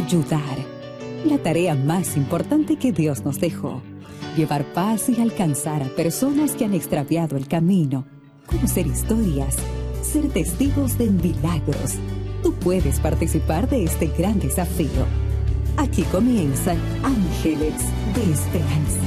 ayudar. La tarea más importante que Dios nos dejó. Llevar paz y alcanzar a personas que han extraviado el camino. Conocer historias. Ser testigos de milagros. Tú puedes participar de este gran desafío. Aquí comienzan Ángeles de Esperanza.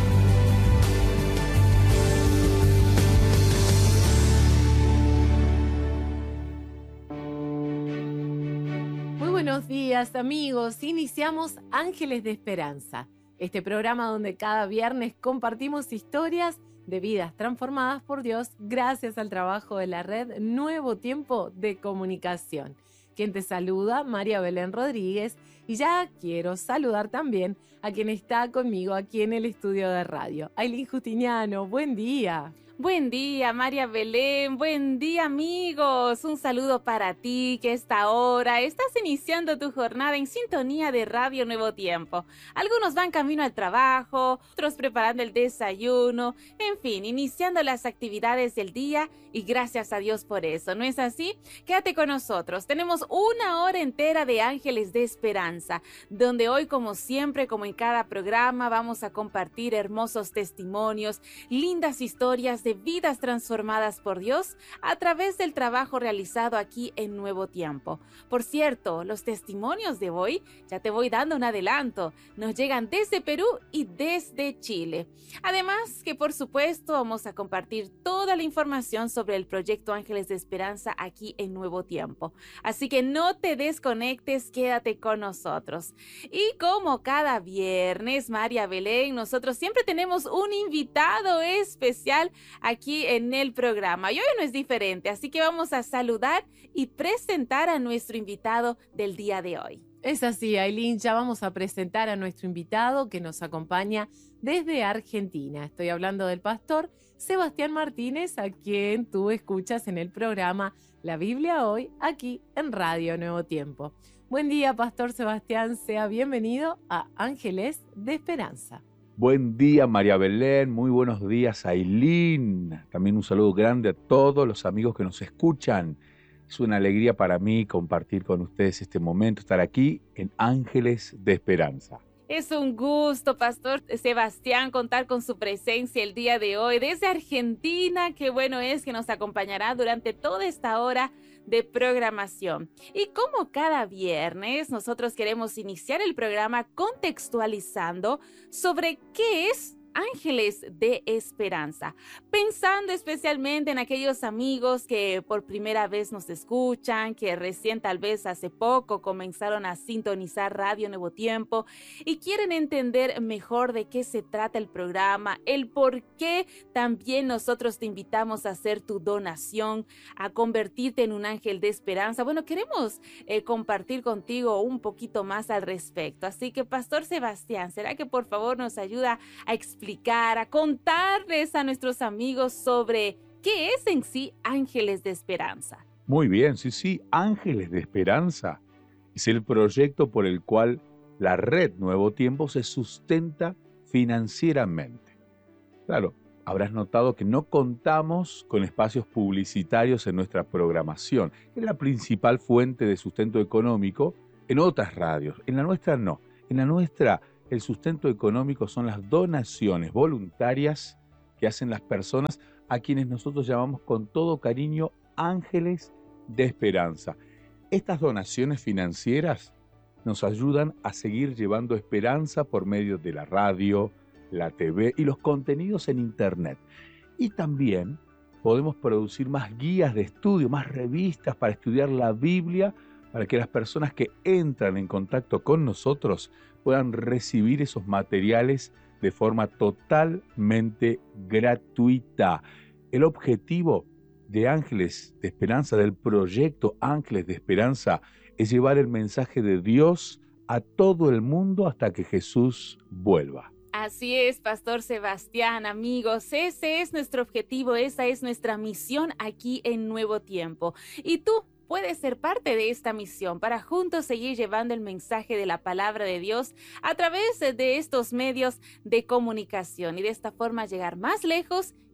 Buenos días, amigos. Iniciamos Ángeles de Esperanza, este programa donde cada viernes compartimos historias de vidas transformadas por Dios gracias al trabajo de la red Nuevo Tiempo de Comunicación. Quien te saluda, María Belén Rodríguez, y ya quiero saludar también a quien está conmigo aquí en el estudio de radio, Ailín Justiniano. Buen día. Buen día, María Belén. Buen día, amigos. Un saludo para ti que a esta hora estás iniciando tu jornada en sintonía de Radio Nuevo Tiempo. Algunos van camino al trabajo, otros preparando el desayuno, en fin, iniciando las actividades del día y gracias a Dios por eso, ¿no es así? Quédate con nosotros. Tenemos una hora entera de Ángeles de Esperanza, donde hoy, como siempre, como en cada programa, vamos a compartir hermosos testimonios, lindas historias de vidas transformadas por Dios a través del trabajo realizado aquí en Nuevo Tiempo. Por cierto, los testimonios de hoy, ya te voy dando un adelanto, nos llegan desde Perú y desde Chile. Además que por supuesto vamos a compartir toda la información sobre el proyecto Ángeles de Esperanza aquí en Nuevo Tiempo. Así que no te desconectes, quédate con nosotros. Y como cada viernes, María Belén, nosotros siempre tenemos un invitado especial aquí en el programa. Y hoy no es diferente, así que vamos a saludar y presentar a nuestro invitado del día de hoy. Es así, Ailín, ya vamos a presentar a nuestro invitado que nos acompaña desde Argentina. Estoy hablando del pastor Sebastián Martínez, a quien tú escuchas en el programa La Biblia Hoy, aquí en Radio Nuevo Tiempo. Buen día, pastor Sebastián, sea bienvenido a Ángeles de Esperanza. Buen día, María Belén, muy buenos días, Ailín. También un saludo grande a todos los amigos que nos escuchan. Es una alegría para mí compartir con ustedes este momento, estar aquí en Ángeles de Esperanza. Es un gusto, pastor Sebastián, contar con su presencia el día de hoy desde Argentina. Qué bueno es que nos acompañará durante toda esta hora de programación. Y como cada viernes, nosotros queremos iniciar el programa contextualizando sobre qué es Ángeles de Esperanza, pensando especialmente en aquellos amigos que por primera vez nos escuchan, que recién tal vez hace poco comenzaron a sintonizar Radio Nuevo Tiempo y quieren entender mejor de qué se trata el programa, el por qué también nosotros te invitamos a hacer tu donación, a convertirte en un ángel de esperanza. Bueno, queremos compartir contigo un poquito más al respecto, así que Pastor Sebastián, ¿será que por favor nos ayuda a explicar, a contarles a nuestros amigos sobre qué es en sí Ángeles de Esperanza? Muy bien, sí, Ángeles de Esperanza es el proyecto por el cual la red Nuevo Tiempo se sustenta financieramente. Claro, habrás notado que no contamos con espacios publicitarios en nuestra programación. Es la principal fuente de sustento económico en otras radios. En la nuestra no. En la nuestra el sustento económico son las donaciones voluntarias que hacen las personas a quienes nosotros llamamos con todo cariño Ángeles de Esperanza. Estas donaciones financieras nos ayudan a seguir llevando esperanza por medio de la radio, la TV y los contenidos en Internet. Y también podemos producir más guías de estudio, más revistas para estudiar la Biblia, para que las personas que entran en contacto con nosotros puedan recibir esos materiales de forma totalmente gratuita. El objetivo de Ángeles de Esperanza, del proyecto Ángeles de Esperanza, es llevar el mensaje de Dios a todo el mundo hasta que Jesús vuelva. Así es, Pastor Sebastián, amigos, ese es nuestro objetivo, esa es nuestra misión aquí en Nuevo Tiempo. Y tú puedes ser parte de esta misión para juntos seguir llevando el mensaje de la palabra de Dios a través de estos medios de comunicación y de esta forma llegar más lejos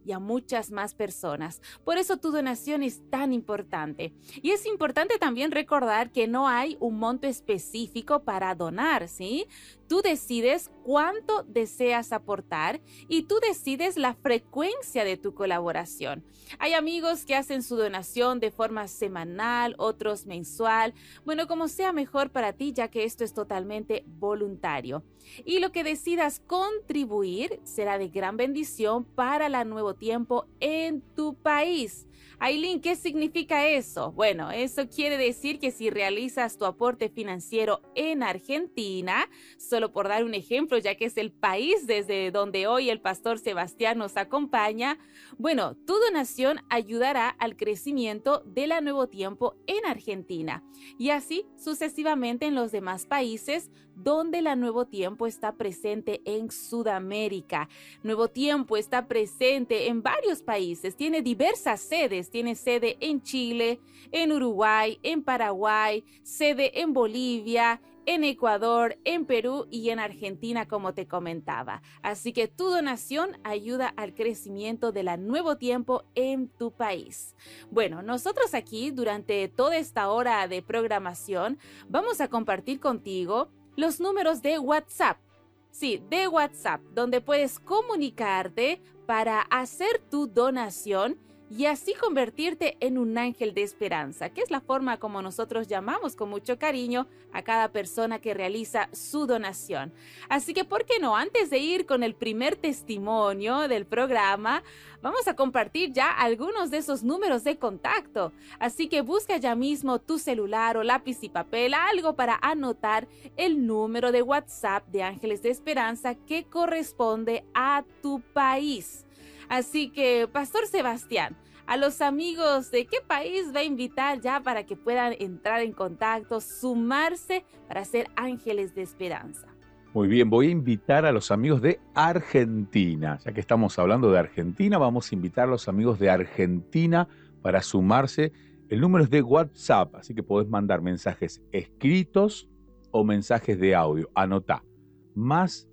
y a muchas más personas. Por eso tu donación es tan importante. Y es importante también recordar que no hay un monto específico para donar, ¿sí? Tú decides cuánto deseas aportar y tú decides la frecuencia de tu colaboración. Hay amigos que hacen su donación de forma semanal, otros mensual. Bueno, como sea mejor para ti, ya que esto es totalmente voluntario. Y lo que decidas contribuir será de gran bendición para la Nuevo Tiempo en tu país. Ailín, ¿qué significa eso? Bueno, eso quiere decir que si realizas tu aporte financiero en Argentina, solo por dar un ejemplo, ya que es el país desde donde hoy el pastor Sebastián nos acompaña, bueno, tu donación ayudará al crecimiento de la Nuevo Tiempo en Argentina y así sucesivamente en los demás países donde la Nuevo Tiempo está presente en Sudamérica. Nuevo Tiempo está presente en varios países, tiene diversas sedes, tiene sede en Chile, en Uruguay, en Paraguay, sede en Bolivia, en Ecuador, en Perú y en Argentina, como te comentaba. Así que tu donación ayuda al crecimiento de la Nuevo Tiempo en tu país. Bueno, nosotros aquí durante toda esta hora de programación vamos a compartir contigo los números de WhatsApp. Sí, de WhatsApp, donde puedes comunicarte para hacer tu donación y así convertirte en un ángel de esperanza, que es la forma como nosotros llamamos con mucho cariño a cada persona que realiza su donación. Así que, ¿por qué no? Antes de ir con el primer testimonio del programa, vamos a compartir ya algunos de esos números de contacto. Así que busca ya mismo tu celular o lápiz y papel, algo para anotar el número de WhatsApp de Ángeles de Esperanza que corresponde a tu país. Así que, Pastor Sebastián, a los amigos de qué país va a invitar ya para que puedan entrar en contacto, sumarse para ser ángeles de esperanza. Muy bien, voy a invitar a los amigos de Argentina. Ya que estamos hablando de Argentina, vamos a invitar a los amigos de Argentina para sumarse. El número es de WhatsApp, así que podés mandar mensajes escritos o mensajes de audio. Anotá, más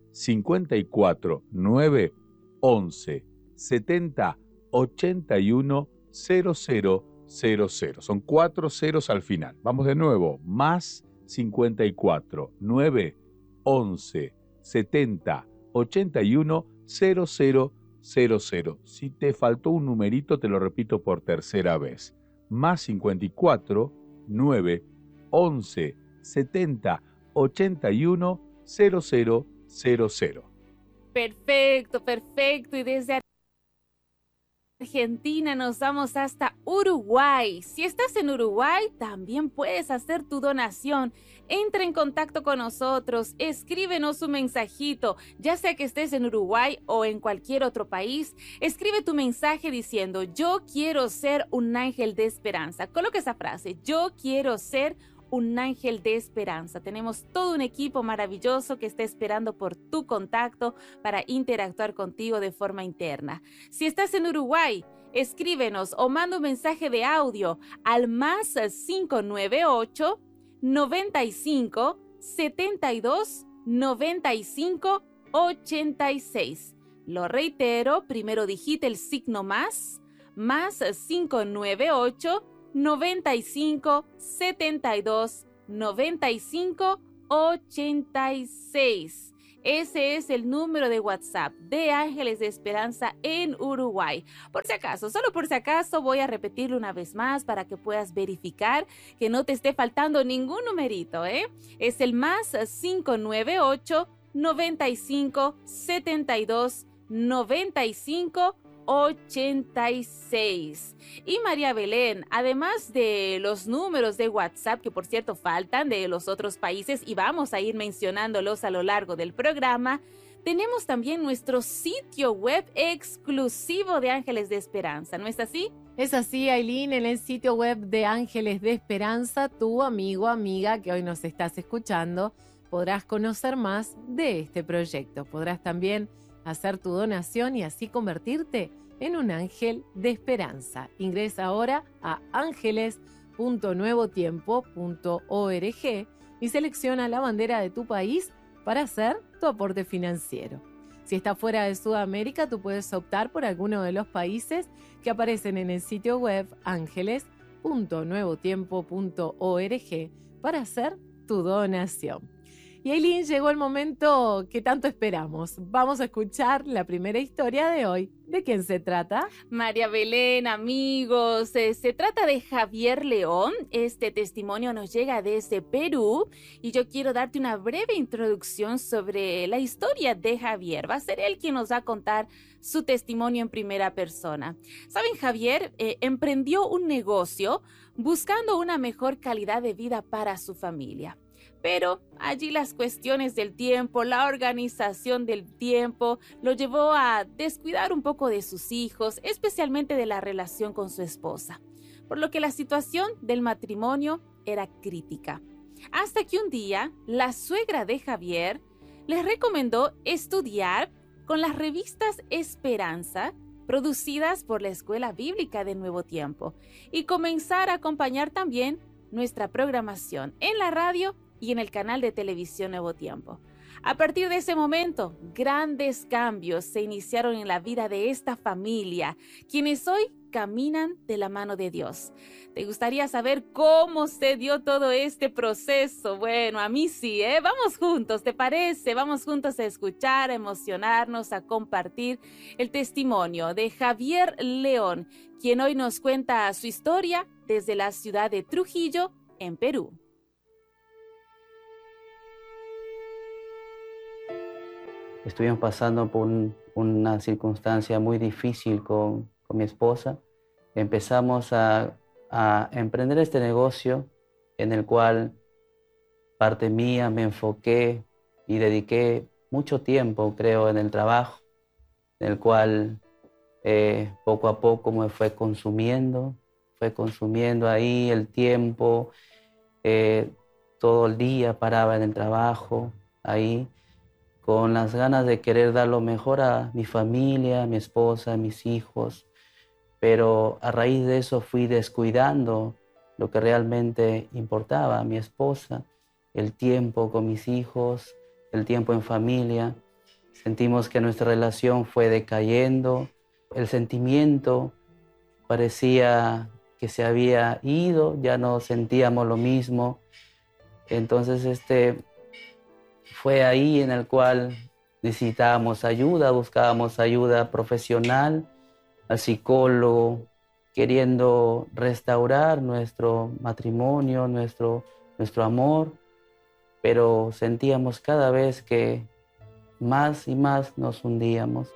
54 9 11 70 81 00 00. Son 4 ceros al final. Vamos de nuevo. Más 54 9 11 70 81 00 00. Si te faltó un numerito, te lo repito por tercera vez. Más 54 9 11 70 81 00 00. Perfecto, perfecto. Y desde Argentina nos vamos hasta Uruguay. Si estás en Uruguay, también puedes hacer tu donación. Entra en contacto con nosotros, escríbenos un mensajito, ya sea que estés en Uruguay o en cualquier otro país. Escribe tu mensaje diciendo: yo quiero ser un ángel de esperanza. Coloca esa frase: yo quiero ser un ángel de esperanza. Tenemos todo un equipo maravilloso que está esperando por tu contacto para interactuar contigo de forma interna. Si estás en Uruguay, escríbenos o manda un mensaje de audio al más 598 95 72 95 86. Lo reitero, primero digita el signo más 598 95 72 95 86. Ese es el número de WhatsApp de Ángeles de Esperanza en Uruguay. Por si acaso, solo por si acaso, voy a repetirlo una vez más para que puedas verificar que no te esté faltando ningún numerito, Es el más 598 95 72 95 86. Y María Belén, además de los números de WhatsApp, que por cierto faltan de los otros países y vamos a ir mencionándolos a lo largo del programa, tenemos también nuestro sitio web exclusivo de Ángeles de Esperanza, ¿no es así? Es así, Ailín, en el sitio web de Ángeles de Esperanza, tu amigo, amiga, que hoy nos estás escuchando, podrás conocer más de este proyecto. Podrás también hacer tu donación y así convertirte en un ángel de esperanza. Ingresa ahora a ángeles.nuevotiempo.org y selecciona la bandera de tu país para hacer tu aporte financiero. Si estás fuera de Sudamérica, tú puedes optar por alguno de los países que aparecen en el sitio web ángeles.nuevotiempo.org para hacer tu donación. Y Aileen, llegó el momento que tanto esperamos. Vamos a escuchar la primera historia de hoy. ¿De quién se trata? María Belén, amigos, se trata de Javier León. Este testimonio nos llega desde Perú y yo quiero darte una breve introducción sobre la historia de Javier. Va a ser él quien nos va a contar su testimonio en primera persona. Saben, Javier emprendió un negocio buscando una mejor calidad de vida para su familia. Pero allí las cuestiones del tiempo, la organización del tiempo, lo llevó a descuidar un poco de sus hijos, especialmente de la relación con su esposa, por lo que la situación del matrimonio era crítica. Hasta que un día, la suegra de Javier les recomendó estudiar con las revistas Esperanza, producidas por la Escuela Bíblica de Nuevo Tiempo, y comenzar a acompañar también nuestra programación en la radio y en el canal de televisión Nuevo Tiempo. A partir de ese momento, grandes cambios se iniciaron en la vida de esta familia, quienes hoy caminan de la mano de Dios. ¿Te gustaría saber cómo se dio todo este proceso? Bueno, a mí sí, ¿eh? Vamos juntos, ¿te parece? Vamos juntos a escuchar, a emocionarnos, a compartir el testimonio de Javier León, quien hoy nos cuenta su historia desde la ciudad de Trujillo, en Perú. Estuvimos pasando por una circunstancia muy difícil con mi esposa. Empezamos a emprender este negocio en el cual parte mía me enfoqué y dediqué mucho tiempo, creo, en el trabajo, en el cual poco a poco me fue consumiendo ahí el tiempo, todo el día paraba en el trabajo, ahí, con las ganas de querer dar lo mejor a mi familia, a mi esposa, a mis hijos. Pero a raíz de eso fui descuidando lo que realmente importaba, a mi esposa, el tiempo con mis hijos, el tiempo en familia. Sentimos que nuestra relación fue decayendo, el sentimiento parecía que se había ido, ya no sentíamos lo mismo. Entonces fue ahí en el cual necesitábamos ayuda, buscábamos ayuda profesional, al psicólogo, queriendo restaurar nuestro matrimonio, nuestro amor, pero sentíamos cada vez que más y más nos hundíamos.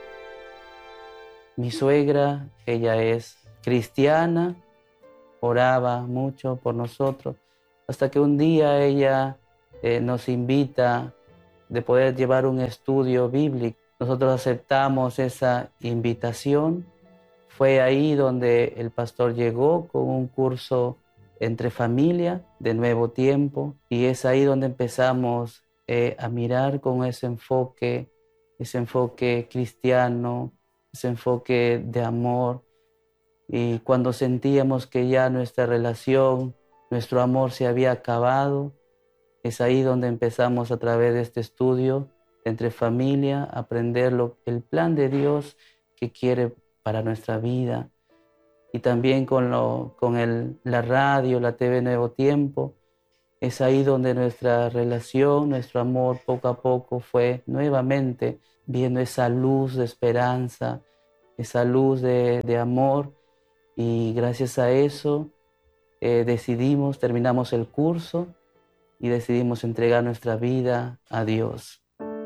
Mi suegra, ella es cristiana, oraba mucho por nosotros, hasta que un día ella nos invita de poder llevar un estudio bíblico. Nosotros aceptamos esa invitación. Fue ahí donde el pastor llegó con un curso entre familia de Nuevo Tiempo, y es ahí donde empezamos a mirar con ese enfoque cristiano, ese enfoque de amor. Y cuando sentíamos que ya nuestra relación, nuestro amor se había acabado, es ahí donde empezamos, a través de este estudio entre familia, a aprender el plan de Dios que quiere para nuestra vida. Y también con la radio, la TV Nuevo Tiempo, es ahí donde nuestra relación, nuestro amor poco a poco fue nuevamente viendo esa luz de esperanza, esa luz de amor. Y gracias a eso terminamos el curso y decidimos entregar nuestra vida a Dios.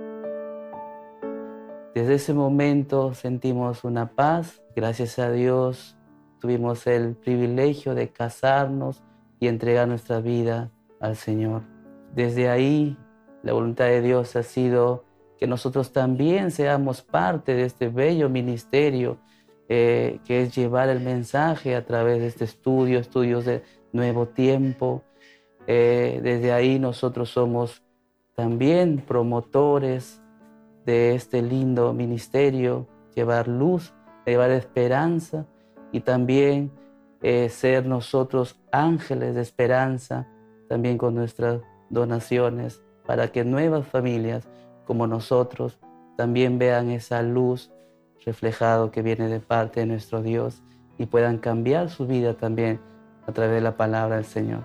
Desde ese momento sentimos una paz. Gracias a Dios tuvimos el privilegio de casarnos y entregar nuestra vida al Señor. Desde ahí, la voluntad de Dios ha sido que nosotros también seamos parte de este bello ministerio, que es llevar el mensaje a través de este estudios de Nuevo Tiempo. Desde ahí nosotros somos también promotores de este lindo ministerio, llevar luz, llevar esperanza, y también ser nosotros ángeles de esperanza, también con nuestras donaciones, para que nuevas familias como nosotros también vean esa luz reflejado que viene de parte de nuestro Dios y puedan cambiar su vida también a través de la palabra del Señor.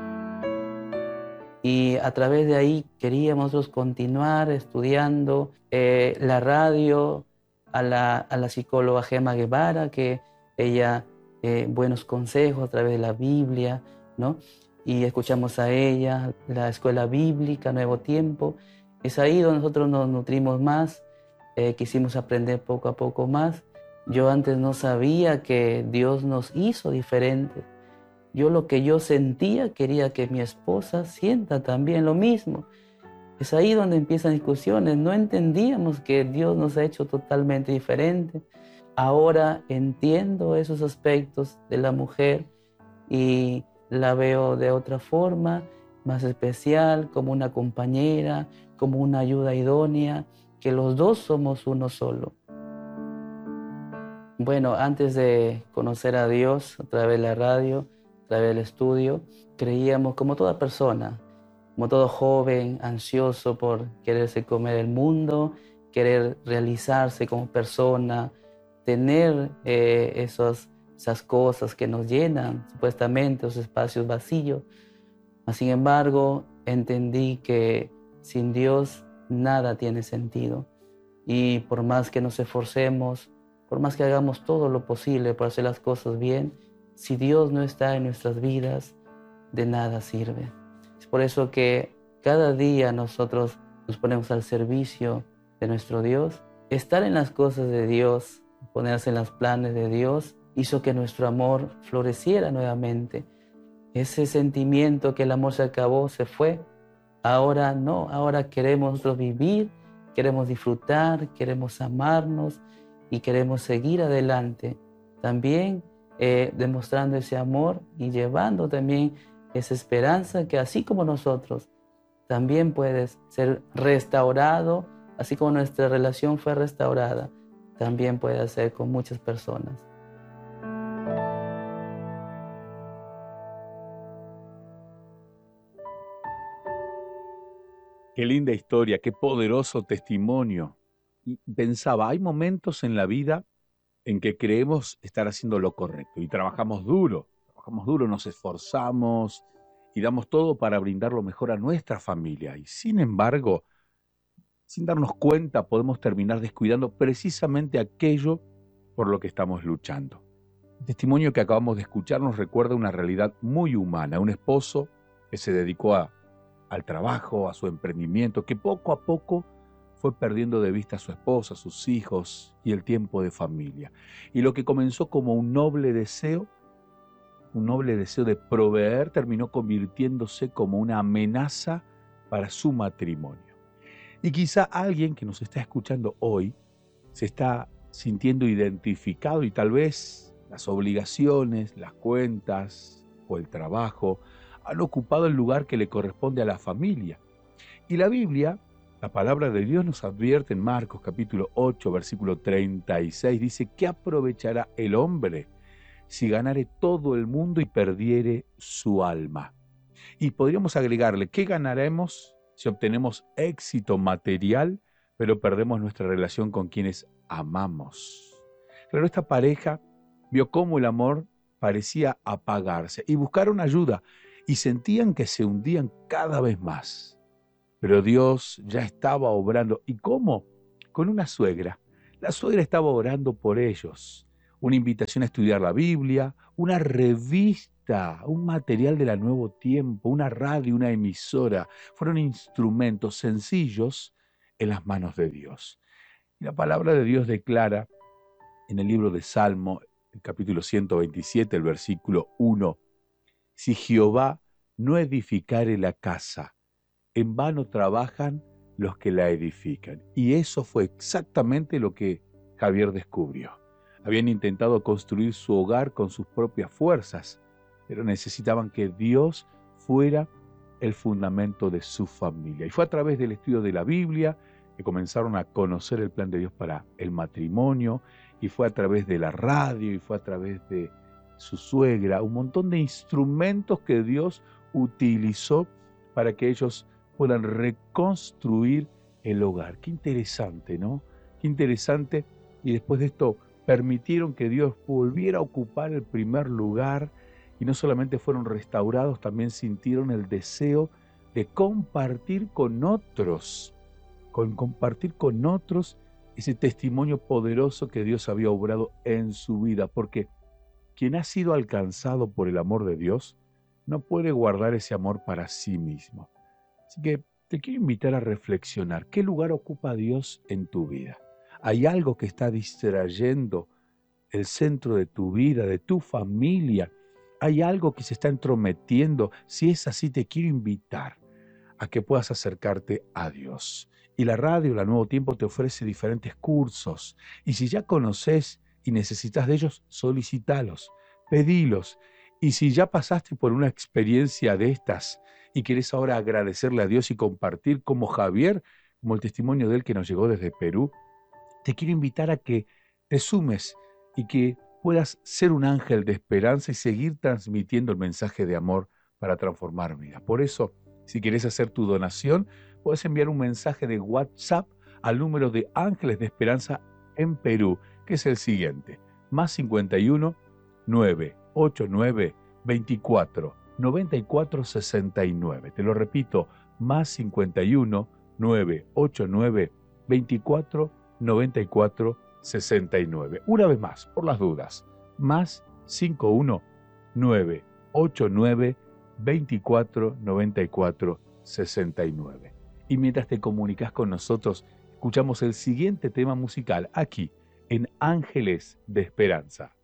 Y a través de ahí queríamos nosotros continuar estudiando la radio, a la psicóloga Gemma Guevara, que ella, buenos consejos a través de la Biblia, ¿no? Y escuchamos a ella, la escuela bíblica, Nuevo Tiempo. Es ahí donde nosotros nos nutrimos más, quisimos aprender poco a poco más. Yo antes no sabía que Dios nos hizo diferentes. Yo lo que yo sentía, quería que mi esposa sienta también lo mismo. Es ahí donde empiezan discusiones. No entendíamos que Dios nos ha hecho totalmente diferentes. Ahora entiendo esos aspectos de la mujer y la veo de otra forma, más especial, como una compañera, como una ayuda idónea, que los dos somos uno solo. Bueno, antes de conocer a Dios a través de la radio, a través del estudio, creíamos como toda persona, como todo joven, ansioso por quererse comer el mundo, querer realizarse como persona, tener esas cosas que nos llenan, supuestamente, esos espacios vacíos. Sin embargo, entendí que sin Dios nada tiene sentido. Y por más que nos esforcemos, por más que hagamos todo lo posible para hacer las cosas bien, si Dios no está en nuestras vidas, de nada sirve. Es por eso que cada día nosotros nos ponemos al servicio de nuestro Dios. Estar en las cosas de Dios, ponerse en los planes de Dios, hizo que nuestro amor floreciera nuevamente. Ese sentimiento que el amor se acabó, se fue. Ahora no, ahora queremos nosotros vivir, queremos disfrutar, queremos amarnos y queremos seguir adelante. También demostrando ese amor y llevando también esa esperanza que así como nosotros, también puedes ser restaurado, así como nuestra relación fue restaurada, también puede ser con muchas personas. Qué linda historia, qué poderoso testimonio. Y pensaba, hay momentos en la vida en que creemos estar haciendo lo correcto y trabajamos duro, nos esforzamos y damos todo para brindar lo mejor a nuestra familia. Y sin embargo, sin darnos cuenta, podemos terminar descuidando precisamente aquello por lo que estamos luchando. El testimonio que acabamos de escuchar nos recuerda una realidad muy humana, un esposo que se dedicó al trabajo, a su emprendimiento, que poco a poco fue perdiendo de vista a su esposa, a sus hijos y el tiempo de familia. Y lo que comenzó como un noble deseo de proveer, terminó convirtiéndose como una amenaza para su matrimonio. Y quizá alguien que nos está escuchando hoy se está sintiendo identificado y tal vez las obligaciones, las cuentas o el trabajo han ocupado el lugar que le corresponde a la familia. Y la Biblia, la palabra de Dios nos advierte en Marcos capítulo 8, versículo 36, dice, ¿qué aprovechará el hombre si ganare todo el mundo y perdiere su alma? Y podríamos agregarle, ¿qué ganaremos si obtenemos éxito material, pero perdemos nuestra relación con quienes amamos? Claro, esta pareja vio cómo el amor parecía apagarse y buscaron ayuda y sentían que se hundían cada vez más. Pero Dios ya estaba obrando. ¿Y cómo? Con una suegra. La suegra estaba orando por ellos. Una invitación a estudiar la Biblia, una revista, un material de la Nuevo Tiempo, una radio, una emisora. Fueron instrumentos sencillos en las manos de Dios. Y la palabra de Dios declara en el libro de Salmo, el capítulo 127, el versículo 1, si Jehová no edificare la casa, en vano trabajan los que la edifican. Y eso fue exactamente lo que Javier descubrió. Habían intentado construir su hogar con sus propias fuerzas, pero necesitaban que Dios fuera el fundamento de su familia. Y fue a través del estudio de la Biblia que comenzaron a conocer el plan de Dios para el matrimonio, y fue a través de la radio, y fue a través de su suegra, un montón de instrumentos que Dios utilizó para que ellos puedan reconstruir el hogar. Qué interesante, ¿no? Qué interesante. Y después de esto permitieron que Dios volviera a ocupar el primer lugar y no solamente fueron restaurados, también sintieron el deseo de compartir con otros, compartir con otros ese testimonio poderoso que Dios había obrado en su vida, porque quien ha sido alcanzado por el amor de Dios no puede guardar ese amor para sí mismo. Así que te quiero invitar a reflexionar. ¿Qué lugar ocupa Dios en tu vida? ¿Hay algo que está distrayendo el centro de tu vida, de tu familia? ¿Hay algo que se está entrometiendo? Si es así, te quiero invitar a que puedas acercarte a Dios. Y la radio, la Nuevo Tiempo, te ofrece diferentes cursos. Y si ya conoces y necesitas de ellos, solicítalos, pedilos. Y si ya pasaste por una experiencia de estas y querés ahora agradecerle a Dios y compartir como Javier, como el testimonio de él que nos llegó desde Perú, te quiero invitar a que te sumes y que puedas ser un ángel de esperanza y seguir transmitiendo el mensaje de amor para transformar vidas. Por eso, si querés hacer tu donación, puedes enviar un mensaje de WhatsApp al número de Ángeles de Esperanza en Perú, que es el siguiente: +51 989 24 94 69. Te lo repito, +51 989 24 94 69. Una vez más, por las dudas, +51 989 24 94 69. Y mientras te comunicas con nosotros, escuchamos el siguiente tema musical aquí en Ángeles de Esperanza.